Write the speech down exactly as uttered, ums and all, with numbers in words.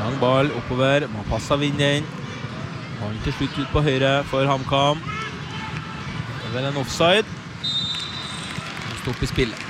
Lang ball oppover, må passe vinden. Ballen til slutt ut på høyre for HamKam. Det er vel en offside. Stopp i spillet.